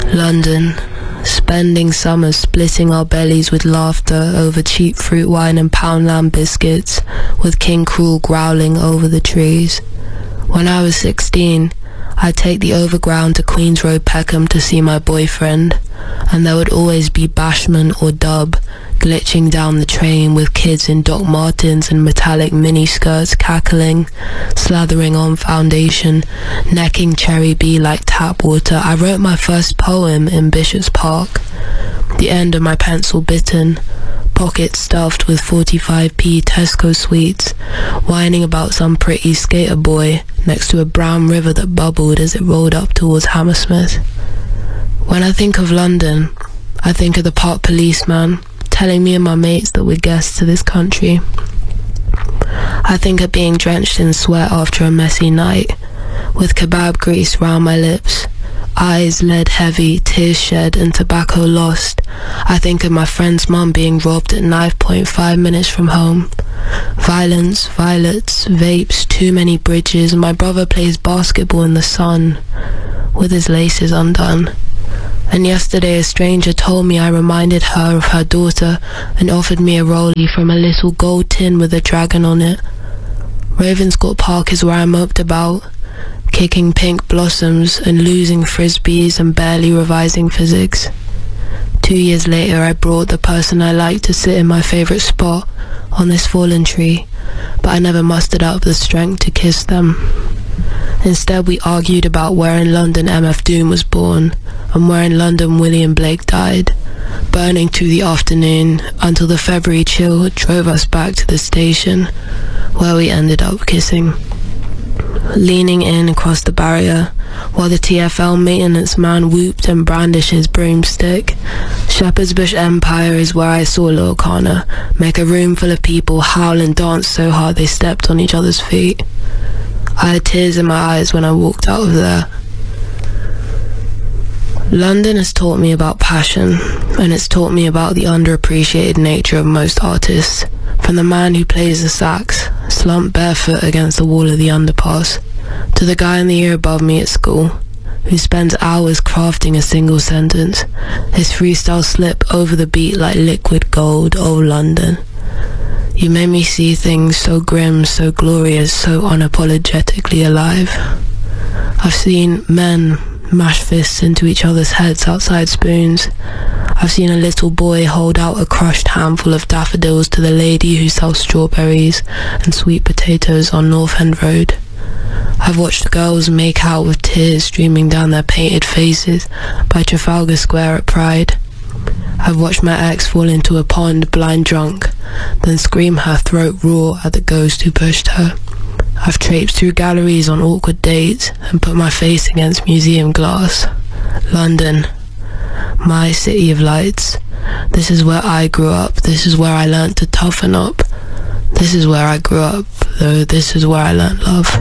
London, spending summers splitting our bellies with laughter over cheap fruit wine and Poundland biscuits, with King Cruel growling over the trees. When I was 16, I'd take the overground to Queen's Road Peckham to see my boyfriend, and there would always be Bashman or Dub glitching down the train with kids in Doc Martens and metallic miniskirts cackling, slathering on foundation, necking Cherry B like tap water. I wrote my first poem in Bishop's Park, the end of my pencil bitten, pockets stuffed with 45p Tesco sweets, whining about some pretty skater boy next to a brown river that bubbled as it rolled up towards Hammersmith. When I think of London, I think of the park policeman telling me and my mates that we're guests to this country. I think of being drenched in sweat after a messy night, with kebab grease round my lips, eyes lead heavy, tears shed and tobacco lost. I think of my friend's mum being robbed at knife point 5 minutes from home. Violence, violets, vapes, too many bridges, and my brother plays basketball in the sun, with his laces undone. And yesterday a stranger told me I reminded her of her daughter and offered me a rollie from a little gold tin with a dragon on it. Ravenscourt Park is where I moped about, kicking pink blossoms and losing frisbees and barely revising physics. 2 years later I brought the person I liked to sit in my favourite spot on this fallen tree, but I never mustered up the strength to kiss them. Instead we argued about where in London MF Doom was born and where in London William Blake died, burning through the afternoon until the February chill drove us back to the station, where we ended up kissing. Leaning in across the barrier, while the TfL maintenance man whooped and brandished his broomstick, Shepherd's Bush Empire is where I saw Lil Connor make a room full of people howl and dance so hard they stepped on each other's feet. I had tears in my eyes when I walked out of there. London has taught me about passion, and it's taught me about the underappreciated nature of most artists, from the man who plays the sax, slumped barefoot against the wall of the underpass, to the guy in the year above me at school, who spends hours crafting a single sentence, his freestyle slip over the beat like liquid gold. Oh London, you made me see things so grim, so glorious, so unapologetically alive. I've seen men mash fists into each other's heads outside Spoons. I've seen a little boy hold out a crushed handful of daffodils to the lady who sells strawberries and sweet potatoes on North End Road. I've watched girls make out with tears streaming down their painted faces by Trafalgar Square at Pride. I've watched my ex fall into a pond blind drunk, then scream her throat raw at the ghost who pushed her. I've traipsed through galleries on awkward dates and put my face against museum glass. London, my city of lights. This is where I grew up. This is where I learnt to toughen up. This is where I grew up, though this is where I learnt love.